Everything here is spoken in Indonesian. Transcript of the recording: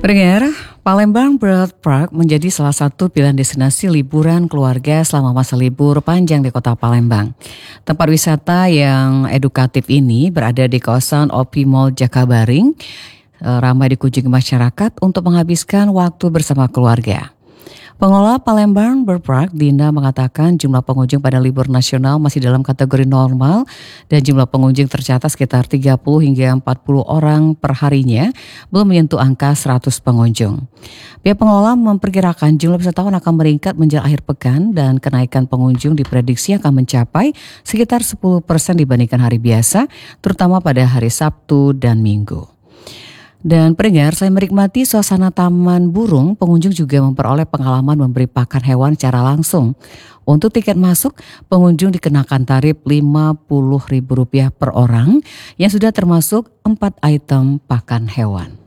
Pendengar, Palembang Bird Park menjadi salah satu pilihan destinasi liburan keluarga selama masa libur panjang di kota Palembang. Tempat wisata yang edukatif ini berada di kawasan Opi Mall Jakabaring, ramai dikunjungi masyarakat untuk menghabiskan waktu bersama keluarga. Pengelola Palembang Bird Park, Dinda, mengatakan jumlah pengunjung pada libur nasional masih dalam kategori normal dan jumlah pengunjung tercatat sekitar 30 hingga 40 orang per harinya, belum menyentuh angka 100 pengunjung. Pihak pengelola memperkirakan jumlah wisatawan akan meningkat menjelang akhir pekan dan kenaikan pengunjung diprediksi akan mencapai sekitar 10% dibandingkan hari biasa, terutama pada hari Sabtu dan Minggu. Dan pendengar, saya menikmati suasana taman burung, pengunjung juga memperoleh pengalaman memberi pakan hewan secara langsung. Untuk tiket masuk, pengunjung dikenakan tarif Rp50.000 per orang yang sudah termasuk 4 item pakan hewan.